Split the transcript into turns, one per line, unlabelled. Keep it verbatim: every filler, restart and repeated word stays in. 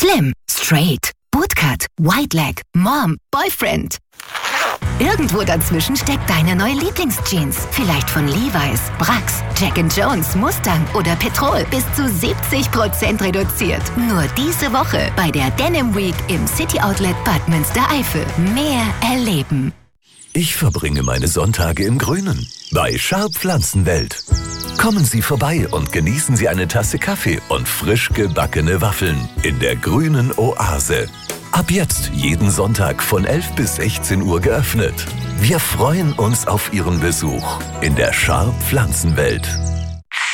Slim, Straight, Bootcut, White Leg, Mom, Boyfriend. Irgendwo dazwischen steckt deine neue Lieblingsjeans. Vielleicht von Levi's, Brax, Jack and Jones, Mustang oder Petrol. Bis zu siebzig Prozent reduziert. Nur diese Woche bei der Denim Week im City Outlet Bad Münstereifel. Mehr erleben.
Ich verbringe meine Sonntage im Grünen. Bei Sharp Pflanzenwelt. Kommen Sie vorbei und genießen Sie eine Tasse Kaffee und frisch gebackene Waffeln in der grünen Oase. Ab jetzt jeden Sonntag von elf bis sechzehn Uhr geöffnet. Wir freuen uns auf Ihren Besuch in der Sharp Pflanzenwelt.